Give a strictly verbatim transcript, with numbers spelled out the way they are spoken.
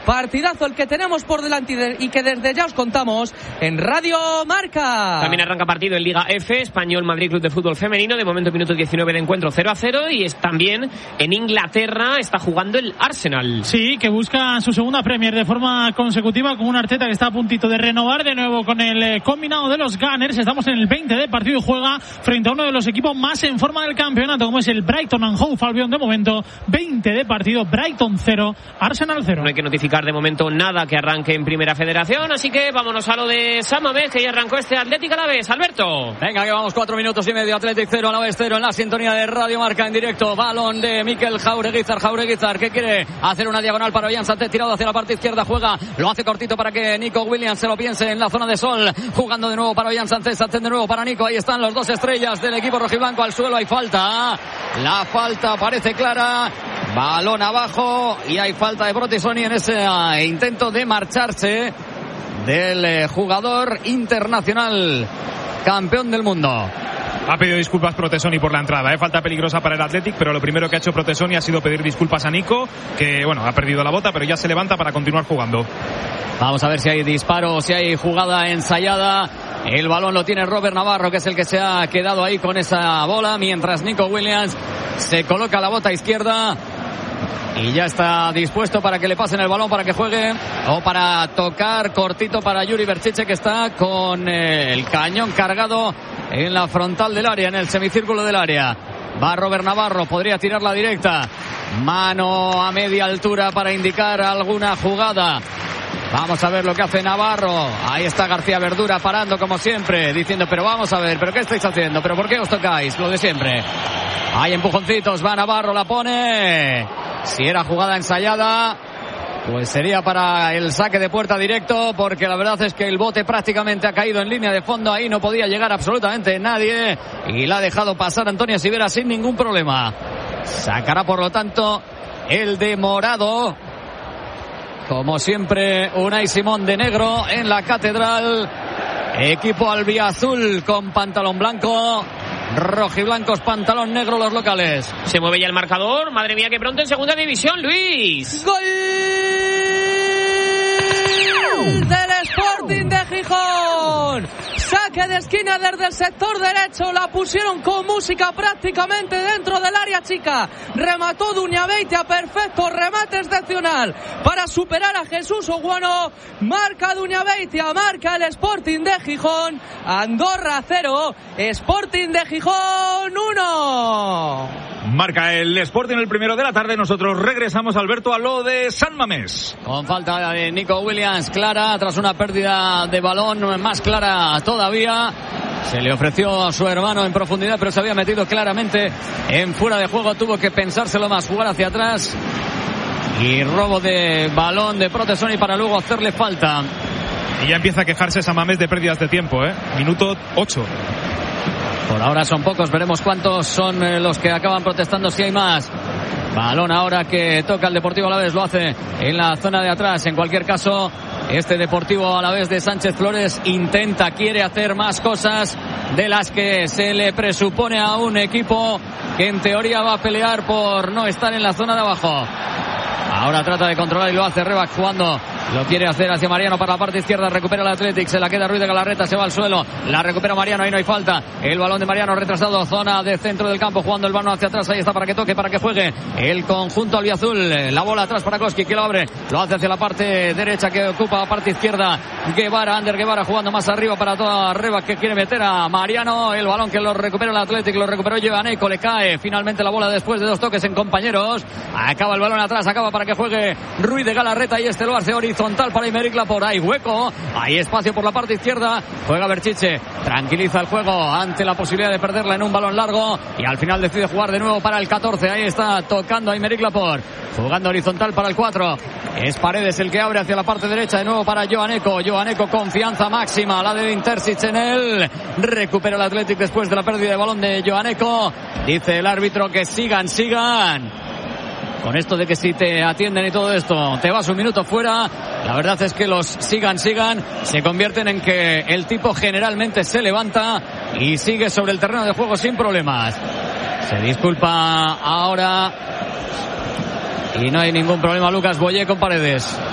partidazo el que tenemos por delante y que desde ya os contamos en Radio Marca. También arranca partido en Liga F, Español Madrid Club de Fútbol Femenino, de momento minuto diecinueve de encuentro cero a cero, y es también en Inglaterra está jugando el Arsenal. Sí, que busca su segunda Premier de forma consecutiva con un Arteta que está a puntito de renovar de nuevo con el combinado de los Gunners. Estamos en el veinte de partido y juega frente a uno de los equipos más en forma del campeonato, como es el Brighton and Hove Albion. De momento veinte de partido, Brighton cero, Arsenal cero. No hay que notificar de momento nada que arranque en Primera Federación, así que vámonos a lo de San Mamés, que ya arrancó este Atlético Alavés. Alberto. Venga, que vamos cuatro minutos y medio. Atlético cero, Alavés cero en la sintonía de Radio Marca en directo. Balón de Mikel Jaureguizar. Jaureguizar que quiere hacer una diagonal para Ollán Sánchez, tirado hacia la parte izquierda. Juega, lo hace cortito para que Nico Williams se lo piense en la zona de Sol. Jugando de nuevo para Ollán Sánchez, Sánchez de nuevo para Nico. Ahí están los dos estrellas del equipo rojiblanco al suelo. Hay falta. La falta parece clara. Balón abajo y hay falta de Protesoni en ese intento de marcharse del jugador internacional campeón del mundo. Ha pedido disculpas Protesoni por la entrada, ¿eh? Falta peligrosa para el Athletic, pero lo primero que ha hecho Protesoni ha sido pedir disculpas a Nico, que bueno, ha perdido la bota, pero ya se levanta para continuar jugando. Vamos a ver si hay disparo, si hay jugada ensayada. El balón lo tiene Robert Navarro, que es el que se ha quedado ahí con esa bola, mientras Nico Williams se coloca la bota izquierda y ya está dispuesto para que le pasen el balón, para que juegue, o para tocar cortito para Yuri Berchiche, que está con el cañón cargado en la frontal del área, en el semicírculo del área. Va Robert Navarro, podría tirar la directa. Mano a media altura para indicar alguna jugada. Vamos a ver lo que hace Navarro. Ahí está García Verdura parando como siempre, diciendo, pero vamos a ver, pero ¿qué estáis haciendo? ¿Pero por qué os tocáis? Lo de siempre. Hay empujoncitos, va Navarro, la pone. Si era jugada ensayada, pues sería para el saque de puerta directo, porque la verdad es que el bote prácticamente ha caído en línea de fondo. Ahí no podía llegar absolutamente nadie y la ha dejado pasar Antonio Sivera sin ningún problema. Sacará por lo tanto el de morado, como siempre, Unai Simón de negro en la catedral. Equipo albiazul con pantalón blanco, rojiblancos pantalón negro los locales. Se mueve ya el marcador. Madre mía, que pronto en segunda división, Luis. ¡Gol del Sporting de Gijón! Saque de esquina desde el sector derecho. La pusieron con música prácticamente dentro del área chica. Remató Duñabeitia, perfecto, remate excepcional para superar a Jesús Oguano. Marca Duñabeitia, marca el Sporting de Gijón. Andorra cero, Sporting de Gijón uno. Marca el Sporting el primero de la tarde. Nosotros regresamos, Alberto, a lo de San Mamés. Con falta de Nico Williams clara, tras una pérdida de balón más clara todavía. Se le ofreció a su hermano en profundidad, pero se había metido claramente en fuera de juego. Tuvo que pensárselo más, jugar hacia atrás. Y robo de balón de Protesoni para luego hacerle falta. Y ya empieza a quejarse San Mamés de pérdidas de tiempo, ¿eh? Minuto ocho. Por ahora son pocos, veremos cuántos son los que acaban protestando, si hay más. Balón ahora que toca el Deportivo Alavés, lo hace en la zona de atrás. En cualquier caso, este Deportivo Alavés de Sánchez Flores intenta, quiere hacer más cosas de las que se le presupone a un equipo que en teoría va a pelear por no estar en la zona de abajo. Ahora trata de controlar y lo hace Rebac jugando. Lo quiere hacer hacia Mariano para la parte izquierda. Recupera el Athletic. Se la queda Ruiz de Galarreta. Se va al suelo. La recupera Mariano. Ahí no hay falta. El balón de Mariano retrasado. Zona de centro del campo. Jugando el balón hacia atrás. Ahí está para que toque, para que juegue el conjunto albiazul. La bola atrás para Koski, que lo abre. Lo hace hacia la parte derecha, que ocupa la parte izquierda. Guevara. Ander Guevara jugando más arriba para toda Rebac, que quiere meter a Mariano. El balón que lo recupera el Athletic. Lo recuperó Giovaneco. Le cae finalmente la bola después de dos toques en compañeros. Acaba el balón atrás. Acaba para que juegue Ruiz de Galarreta. Y este lo hace horizontal para Imeric Laporte. Hay hueco. Hay espacio por la parte izquierda. Juega Berchiche. Tranquiliza el juego ante la posibilidad de perderla en un balón largo. Y al final decide jugar de nuevo para el catorce. Ahí está tocando a Imeric Laporte. Jugando horizontal para el cuatro. Es Paredes el que abre hacia la parte derecha. De nuevo para Joaneco. Joaneco, confianza máxima. La de Intersic en él. Recupera el Athletic después de la pérdida de balón de Joaneco. Dice el árbitro que sigan, sigan. Con esto de que si te atienden y todo esto, te vas un minuto fuera. La verdad es que los sigan, sigan se convierten en que el tipo generalmente se levanta y sigue sobre el terreno de juego sin problemas. Se disculpa ahora y no hay ningún problema Lucas Boyé con Paredes.